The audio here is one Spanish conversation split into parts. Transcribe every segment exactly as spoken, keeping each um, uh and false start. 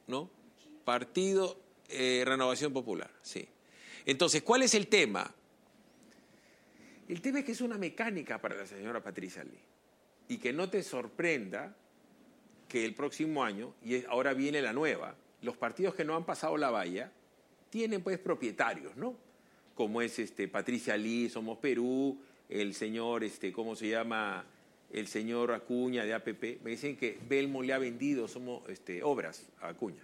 ¿no? Partido eh, Renovación Popular, sí. Entonces, ¿cuál es el tema? El tema es que es una mecánica para la señora Patricia Lee. Y que no te sorprenda que el próximo año, y ahora viene la nueva, los partidos que no han pasado la valla tienen pues propietarios, ¿no? Como es este Patricia Lee, Somos Perú, el señor, este, ¿cómo se llama? El señor Acuña de A P P. Me dicen que Belmo le ha vendido somos, este, obras a Acuña.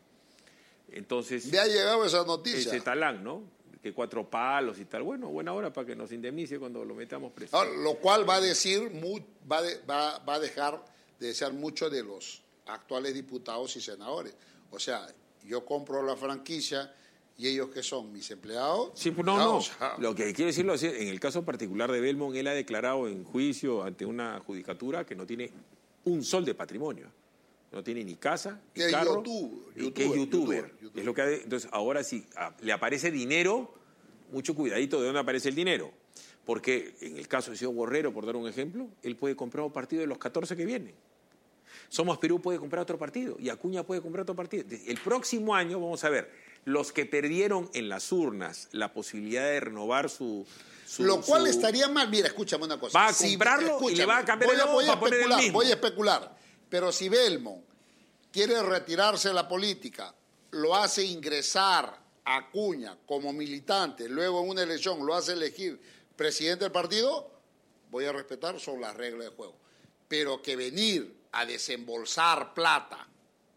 Entonces... Me ha llegado esa noticia. Ese talán, ¿no? Que cuatro palos y tal. Bueno, buena hora para que nos indemnice cuando lo metamos preso. Ahora, lo cual va a decir, muy, va, de, va, va a dejar de desear mucho de los actuales diputados y senadores. O sea, yo compro la franquicia y ellos que son mis empleados. Sí, pues no, no. O sea, lo que quiero decirlo es, en el caso particular de Belmont, él ha declarado en juicio ante una judicatura que no tiene un sol de patrimonio. No tiene ni casa, ni que carro, YouTube, y que es youtuber. YouTuber, YouTuber. Es lo que ha, entonces, ahora sí, le aparece dinero, mucho cuidadito de dónde aparece el dinero. Porque en el caso de Ciudad Borrero, por dar un ejemplo, él puede comprar un partido de los catorce que vienen. Somos Perú puede comprar otro partido y Acuña puede comprar otro partido. El próximo año, vamos a ver, los que perdieron en las urnas la posibilidad de renovar su... su lo cual su... estaría mal. Mira, escúchame una cosa. Va a comprarlo si, y le va a cambiar el logo para poner el mismo. Voy a especular. Pero si Belmont quiere retirarse de la política, lo hace ingresar a Acuña como militante, luego en una elección lo hace elegir presidente del partido, voy a respetar, son las reglas de juego. Pero que venir a desembolsar plata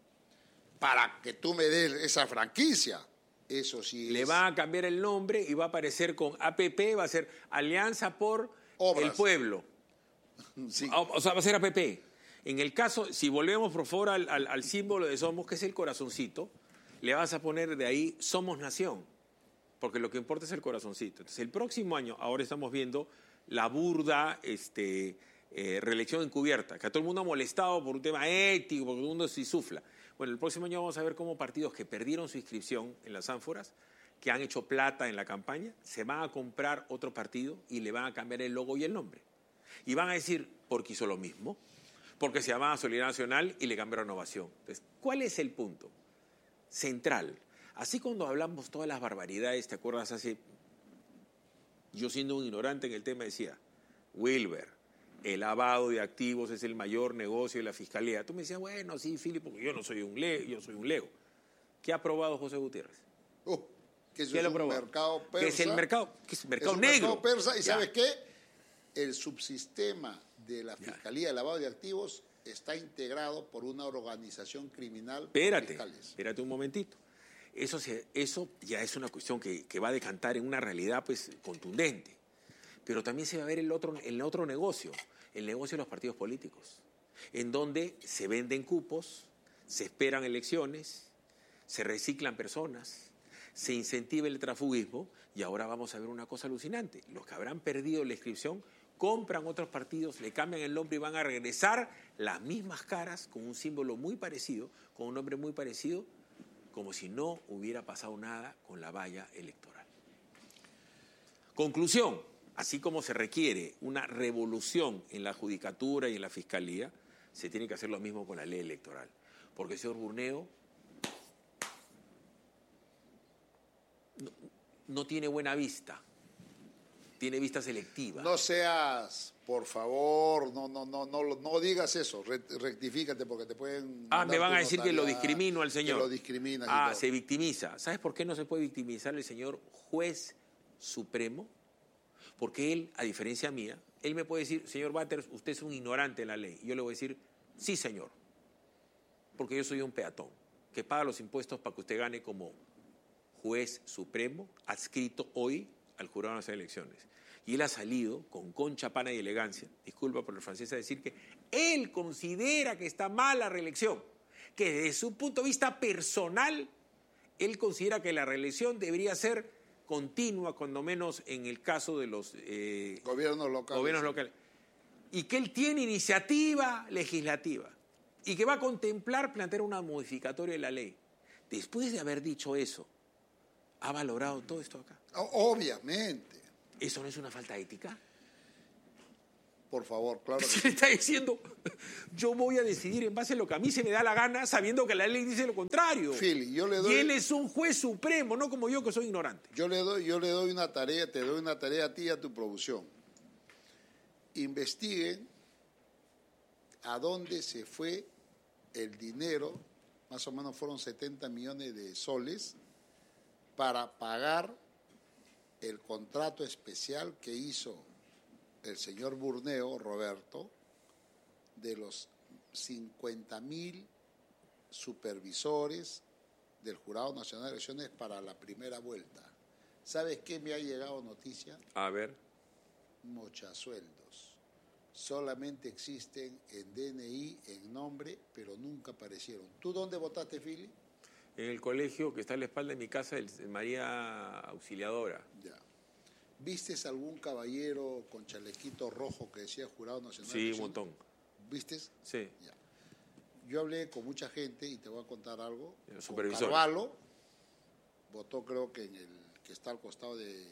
para que tú me des esa franquicia, eso sí es... Le va a cambiar el nombre y va a aparecer con A P P, va a ser Alianza por Obras. El Pueblo. Sí. O sea, va a ser A P P. En el caso, si volvemos por favor al, al, al símbolo de Somos, que es el corazoncito, le vas a poner de ahí Somos Nación, porque lo que importa es el corazoncito. Entonces, el próximo año, ahora estamos viendo la burda este, eh, reelección encubierta, que a todo el mundo ha molestado por un tema ético, porque todo el mundo se insufla. Bueno, el próximo año vamos a ver cómo partidos que perdieron su inscripción en las ánforas, que han hecho plata en la campaña, se van a comprar otro partido y le van a cambiar el logo y el nombre. Y van a decir, porque hizo lo mismo, porque se llamaba Solidaridad Nacional y le cambió Renovación. Entonces, ¿cuál es el punto central? Así cuando hablamos todas las barbaridades, ¿te acuerdas? Hace, yo siendo un ignorante en el tema decía, Wilber, el lavado de activos es el mayor negocio de la Fiscalía. Tú me decías, bueno, sí, Filipe, porque yo no soy un lego, yo soy un lego. ¿Qué ha aprobado José Gutiérrez? Uh, que eso ¿Qué es lo un aprobado? mercado persa. ¿Qué es el mercado? ¿Qué es el mercado es un negro? mercado persa, y ya. ¿sabes qué? El subsistema de la Fiscalía de Lavado de Activos está integrado por una organización criminal. Espérate, espérate un momentito. Eso, se, eso ya es una cuestión que, que va a decantar en una realidad pues contundente. Pero también se va a ver el otro, el otro negocio, el negocio de los partidos políticos, en donde se venden cupos, se esperan elecciones, se reciclan personas, se incentiva el transfugismo y ahora vamos a ver una cosa alucinante. Los que habrán perdido la inscripción compran otros partidos, le cambian el nombre y van a regresar las mismas caras con un símbolo muy parecido, con un nombre muy parecido, como si no hubiera pasado nada con la valla electoral. Conclusión, así como se requiere una revolución en la judicatura y en la fiscalía, se tiene que hacer lo mismo con la ley electoral. Porque el señor Burneo no, no tiene buena vista. Tiene vista selectiva. No seas, por favor, no, no, no, no, no digas eso, rectifícate porque te pueden... Ah, me van a decir que lo discrimino al señor. Que lo discriminas. Ah, se victimiza. ¿Sabes por qué no se puede victimizar el señor juez supremo? Porque él, a diferencia mía, él me puede decir, señor Batters, usted es un ignorante de la ley. Y yo le voy a decir, sí, señor, porque yo soy un peatón que paga los impuestos para que usted gane como juez supremo, adscrito hoy al Jurado Nacional de Elecciones. Y él ha salido con concha, pana y elegancia, disculpa por el francés, a decir que él considera que está mal la reelección, que desde su punto de vista personal, él considera que la reelección debería ser continua, cuando menos en el caso de los eh, gobiernos locales. gobiernos locales. Y que él tiene iniciativa legislativa y que va a contemplar plantear una modificatoria de la ley. Después de haber dicho eso, ¿ha valorado todo esto acá? Obviamente. ¿Eso no es una falta ética? Por favor, claro que Se sí. le está diciendo, yo voy a decidir en base a lo que a mí se me da la gana, sabiendo que la ley dice lo contrario. Philly, yo le doy... Y él es un juez supremo, no como yo que soy ignorante. Yo le doy, yo le doy una tarea, te doy una tarea a ti y a tu producción. Investiguen a dónde se fue el dinero, más o menos fueron setenta millones de soles, para pagar el contrato especial que hizo el señor Burneo, Roberto, de los cincuenta mil supervisores del Jurado Nacional de Elecciones para la primera vuelta. ¿Sabes qué me ha llegado noticia? A ver. Mochasueldos. Solamente existen en D N I, en nombre, pero nunca aparecieron. ¿Tú dónde votaste, Philly? En el colegio que está a la espalda de mi casa, el María Auxiliadora. Ya. ¿Vistes algún caballero con chalequito rojo que decía Jurado Nacional? Sí, un montón. ¿Vistes? Sí. Ya. Yo hablé con mucha gente y te voy a contar algo. El supervisor. Carvalho votó, creo que en el que está al costado de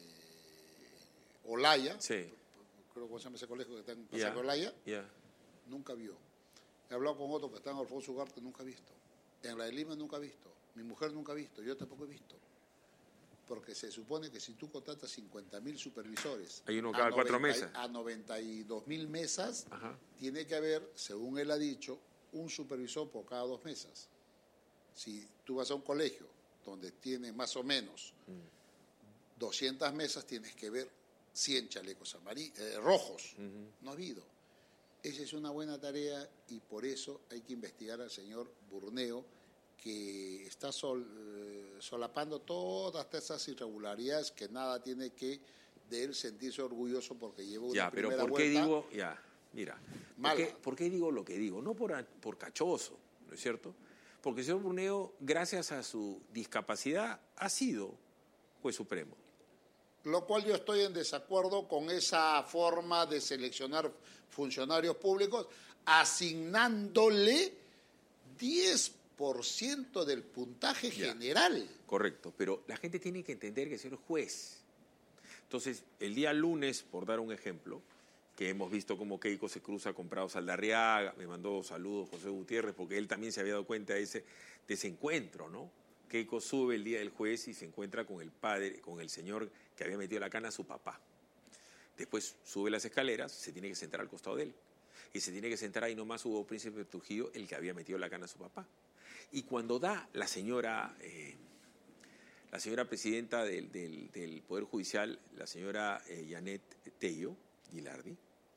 Olaya. Sí. Creo que se llama ese colegio que está en Ya. Pasaje Olaya. Ya. Nunca vio. He hablado con otro que está en Alfonso Ugarte, nunca ha visto. En la de Lima nunca ha visto. Mi mujer nunca ha visto. Yo tampoco he visto. Porque se supone que si tú contratas cincuenta mil supervisores... Hay uno cada cuatro mesas. A noventa y dos mil mesas, Ajá. tiene que haber, según él ha dicho, un supervisor por cada dos mesas. Si tú vas a un colegio donde tiene más o menos mm. doscientas mesas, tienes que ver cien chalecos amarillos, eh, rojos. Uh-huh. No ha habido. Esa es una buena tarea y por eso hay que investigar al señor Burneo, que está sol, eh, solapando todas esas irregularidades que nada tiene que de él sentirse orgulloso porque lleva una ya, primera pero ¿por qué vuelta digo? Ya, mira. ¿Por qué, ¿Por qué digo lo que digo? No por, por cachoso, ¿no es cierto? Porque el señor Burneo, gracias a su discapacidad, ha sido juez supremo. Lo cual yo estoy en desacuerdo con esa forma de seleccionar funcionarios públicos, asignándole diez por ciento del puntaje ya. general. Correcto, pero la gente tiene que entender que el señor es juez. Entonces, el día lunes, por dar un ejemplo, que hemos visto cómo Keiko se cruza con Prado Saldarriaga, me mandó saludos José Gutiérrez, porque él también se había dado cuenta de ese, de ese encuentro, ¿no? Keiko sube el día del juez y se encuentra con el padre, con el señor que había metido la cana a su papá. Después sube las escaleras, se tiene que sentar al costado de él. Y se tiene que sentar ahí nomás Hugo Príncipe Trujillo, el que había metido la cana a su papá. Y cuando da la señora, eh, la señora presidenta del, del, del Poder Judicial, la señora eh, Janet Tello Gilardi,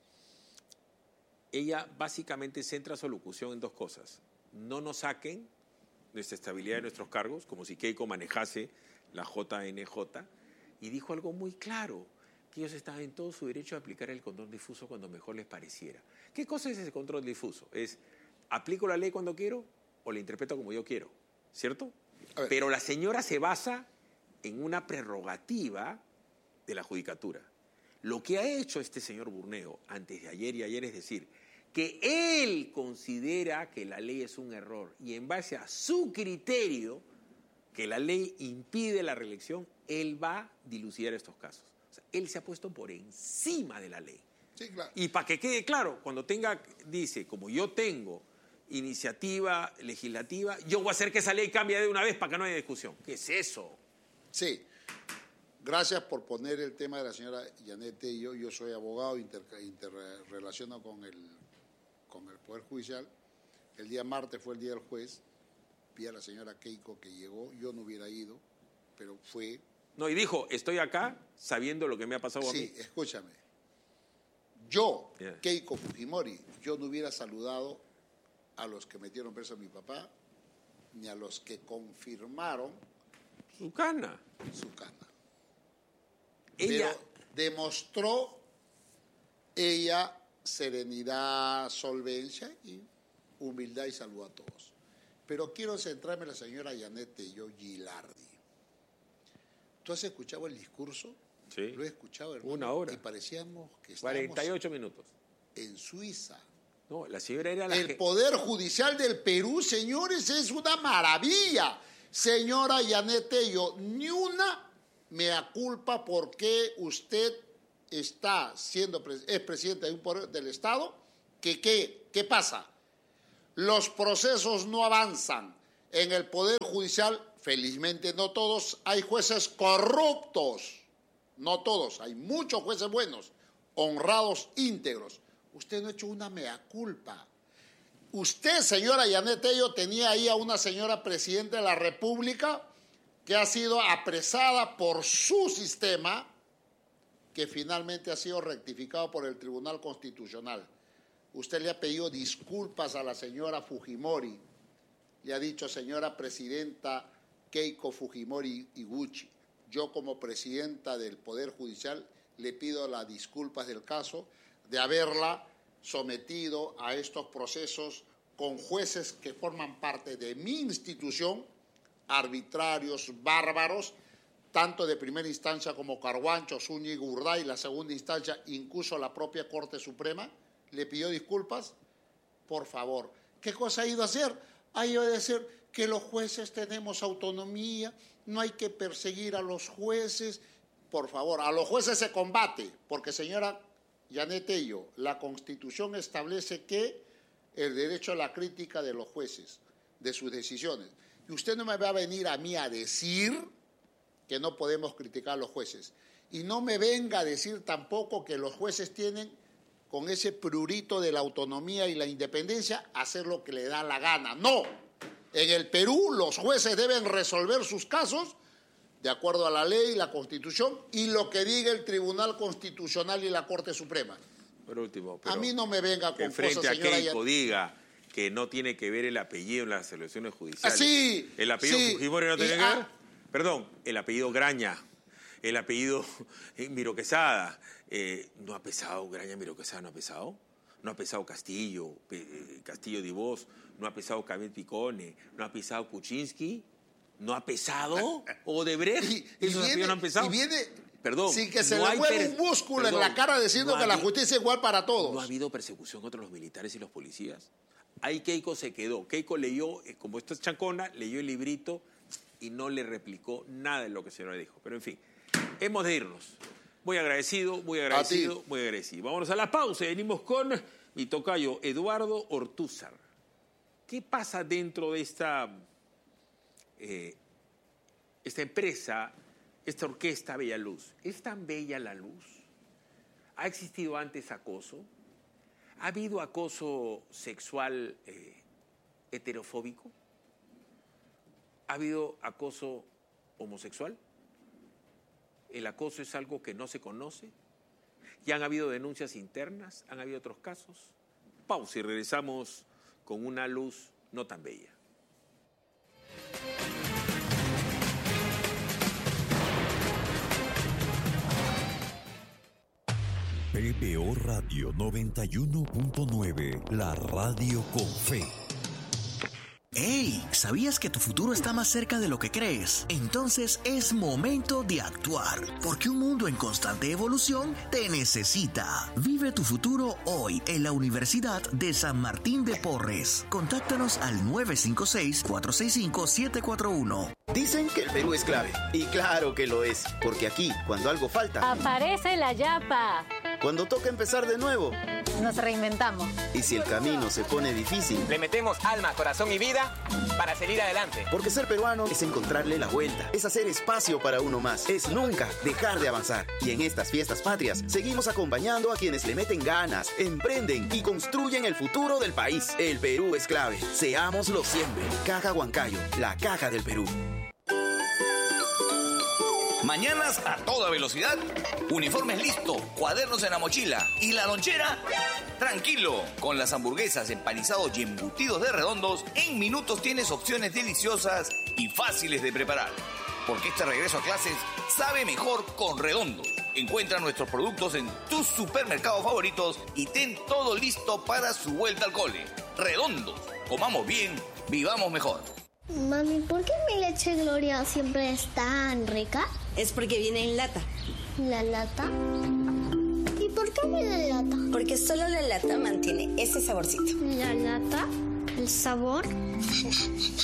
ella básicamente centra su locución en dos cosas. No nos saquen nuestra estabilidad de nuestros cargos, como si Keiko manejase la J N J, y dijo algo muy claro, que ellos estaban en todo su derecho a aplicar el control difuso cuando mejor les pareciera. ¿Qué cosa es ese control difuso? Es, ¿aplico la ley cuando quiero o la interpreto como yo quiero? ¿Cierto? Pero la señora se basa en una prerrogativa de la judicatura. Lo que ha hecho este señor Burneo antes de ayer y ayer es decir, que él considera que la ley es un error y en base a su criterio, que la ley impide la reelección, él va a dilucidar estos casos. O sea, él se ha puesto por encima de la ley. Sí, claro. Y para que quede claro, cuando tenga, dice, como yo tengo iniciativa legislativa, yo voy a hacer que esa ley cambie de una vez para que no haya discusión. ¿Qué es eso? Sí. Gracias por poner el tema de la señora Janet Tello. Yo soy abogado, inter, interrelaciono con el, con el Poder Judicial. El día martes fue el día del juez. Vi a la señora Keiko que llegó. Yo no hubiera ido, pero fue... No, y dijo, estoy acá sabiendo lo que me ha pasado a mí. Sí, escúchame. Yo, yeah. Keiko Fujimori, yo no hubiera saludado a los que metieron preso a mi papá, ni a los que confirmaron... Su cana. Su cana. Ella... Pero demostró ella serenidad, solvencia y humildad y saludo a todos. Pero quiero centrarme en la señora Janet Tello Gilardi. ¿Tú has escuchado el discurso? Sí. Lo he escuchado, hermano. Una hora. Y parecíamos que estábamos cuarenta y ocho minutos. En Suiza. No, la señora era la El que... Poder Judicial del Perú, señores, es una maravilla. Señora Janet Tello, ni una mea culpa porque usted está siendo, es presidente de un poder del Estado, que ¿qué, qué pasa? Los procesos no avanzan. En el Poder Judicial, felizmente no todos, hay jueces corruptos. No todos, hay muchos jueces buenos, honrados, íntegros. Usted no ha hecho una mea culpa. Usted, señora Yanet Tello, tenía ahí a una señora presidenta de la República que ha sido apresada por su sistema, que finalmente ha sido rectificado por el Tribunal Constitucional. Usted le ha pedido disculpas a la señora Fujimori. Le ha dicho, señora presidenta Keiko Fujimori Iguchi, yo como presidenta del Poder Judicial le pido las disculpas del caso de haberla sometido a estos procesos con jueces que forman parte de mi institución, arbitrarios, bárbaros, tanto de primera instancia como Carguancho, Zúñiga, Urday, la segunda instancia, incluso la propia Corte Suprema, le pidió disculpas. Por favor, ¿qué cosa ha ido a hacer? Ha ido a decir que los jueces tenemos autonomía, no hay que perseguir a los jueces. Por favor, a los jueces se combate, porque señora Yanet Tello, la Constitución establece que el derecho a la crítica de los jueces, de sus decisiones. Y usted no me va a venir a mí a decir que no podemos criticar a los jueces. Y no me venga a decir tampoco que los jueces tienen, con ese prurito de la autonomía y la independencia, hacer lo que le da la gana. No. En el Perú los jueces deben resolver sus casos de acuerdo a la ley, la Constitución y lo que diga el Tribunal Constitucional y la Corte Suprema. Por último, pero a mí no me venga con frente cosas, a señora Keiko Yan... diga que no tiene que ver el apellido en las elecciones judiciales. Ah, sí, el apellido sí. Fujimori no tiene y, que ver. Ah, Perdón, el apellido Graña, el apellido Miro Quesada. Eh, ¿No ha pesado Graña, Miro Quesada? ¿No ha pesado? ¿No ha pesado Castillo, eh, Castillo Divos? ¿No ha pesado Camil Picone? ¿No ha pesado Kuczynski? ¿No ha pesado Odebrecht? Y, y ¿Esos viene, no han pesado? y viene Perdón, sin que se no le hay mueva per- un músculo Perdón, en la cara diciendo no que la habi- justicia es igual para todos. ¿No ha habido persecución contra los militares y los policías? Ahí Keiko se quedó. Keiko leyó, eh, como esto es chancona, leyó el librito y no le replicó nada de lo que el señor le dijo. Pero en fin, hemos de irnos. Muy agradecido, muy agradecido, muy agradecido. Vámonos a la pausa y venimos con mi tocayo Eduardo Ortúzar. ¿Qué pasa dentro de esta, eh, esta empresa, esta orquesta Bella Luz? ¿Es tan bella la luz? ¿Ha existido antes acoso? ¿Ha habido acoso sexual eh, heterofóbico? ¿Ha habido acoso homosexual? ¿El acoso es algo que no se conoce? ¿Ya han habido denuncias internas? ¿Han habido otros casos? Pausa y regresamos con una luz no tan bella. P B O Radio noventa y uno punto nueve, la radio con fe. ¡Hey! ¿Sabías que tu futuro está más cerca de lo que crees? Entonces es momento de actuar, porque un mundo en constante evolución te necesita. Vive tu futuro hoy en la Universidad de San Martín de Porres. Contáctanos al nueve cinco seis, cuatro seis cinco, siete cuatro uno. Dicen que el Perú es clave, y claro que lo es, porque aquí, cuando algo falta, aparece la yapa. Cuando toca empezar de nuevo, nos reinventamos. Y si el camino se pone difícil, le metemos alma, corazón y vida para seguir adelante. Porque ser peruano es encontrarle la vuelta, es hacer espacio para uno más, es nunca dejar de avanzar. Y en estas fiestas patrias, seguimos acompañando a quienes le meten ganas, emprenden y construyen el futuro del país. El Perú es clave, seámoslo siempre. Caja Huancayo, la caja del Perú. Mañanas a toda velocidad, uniformes listo, cuadernos en la mochila y la lonchera, tranquilo. Con las hamburguesas, empanizados y embutidos de Redondos, en minutos tienes opciones deliciosas y fáciles de preparar. Porque este regreso a clases sabe mejor con Redondos. Encuentra nuestros productos en tus supermercados favoritos y ten todo listo para su vuelta al cole. Redondos, comamos bien, vivamos mejor. Mami, ¿por qué mi leche Gloria siempre es tan rica? Es porque viene en lata. ¿La lata? ¿Y por qué viene en lata? Porque solo la lata mantiene ese saborcito. ¿La lata? ¿El sabor?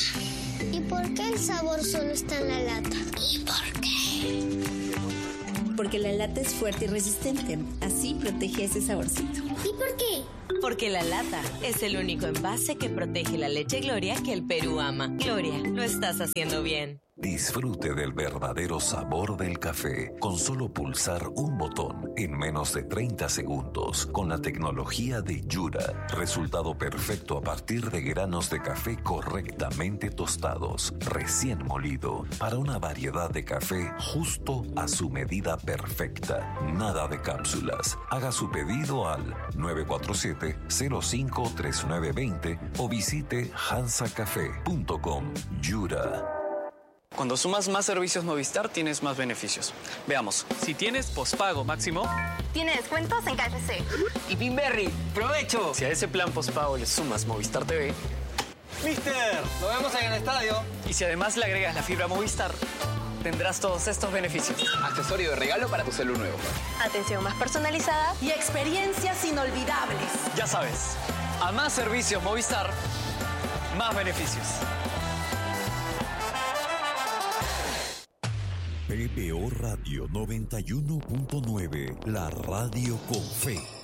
¿Y por qué el sabor solo está en la lata? ¿Y por qué? Porque la lata es fuerte y resistente. Así protege ese saborcito. ¿Y por qué? Porque la lata es el único envase que protege la leche Gloria que el Perú ama. Gloria, lo estás haciendo bien. Disfrute del verdadero sabor del café con solo pulsar un botón en menos de treinta segundos con la tecnología de Yura. Resultado perfecto a partir de granos de café correctamente tostados, recién molido, para una variedad de café justo a su medida perfecta. Nada de cápsulas. Haga su pedido al nueve cuatro siete, cero cinco, tres nueve dos cero o visite hansa café punto com. Yura. Cuando sumas más servicios Movistar, tienes más beneficios. Veamos. Si tienes pospago máximo, tiene descuentos en K F C. Y Pinberry, ¡provecho! Si a ese plan pospago le sumas Movistar T V, ¡Mister! Nos vemos en el estadio. Y si además le agregas la fibra Movistar, tendrás todos estos beneficios. Accesorio de regalo para tu celu nuevo. Atención más personalizada y experiencias inolvidables. Ya sabes, a más servicios Movistar, más beneficios. P P O Radio noventa y uno punto nueve, la radio con fe.